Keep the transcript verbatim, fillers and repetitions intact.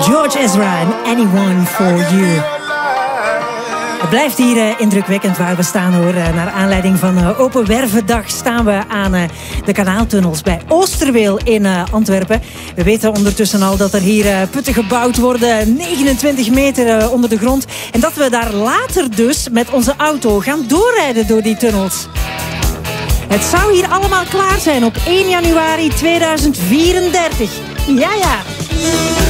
George Ezra en Anyone for You. Het blijft hier uh, indrukwekkend waar we staan hoor. Uh, naar aanleiding van uh, Open Wervendag staan we aan uh, de kanaaltunnels bij Oosterweel in uh, Antwerpen. We weten ondertussen al dat er hier uh, putten gebouwd worden, negenentwintig meter uh, onder de grond. En dat we daar later dus met onze auto gaan doorrijden door die tunnels. Het zou hier allemaal klaar zijn op één januari tweeduizend vierendertig. Ja, ja.